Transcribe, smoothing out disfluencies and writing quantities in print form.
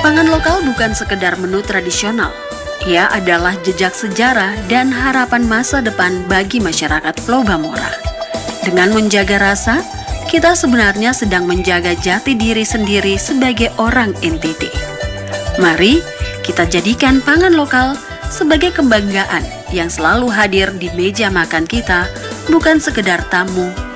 Pangan lokal bukan sekedar menu tradisional. Ia adalah jejak sejarah dan harapan masa depan bagi masyarakat Pulau Bamora. Dengan menjaga rasa, kita sebenarnya sedang menjaga jati diri sendiri sebagai orang NTT. Mari kita jadikan pangan lokal sebagai kebanggaan yang selalu hadir di meja makan kita, bukan sekedar tamu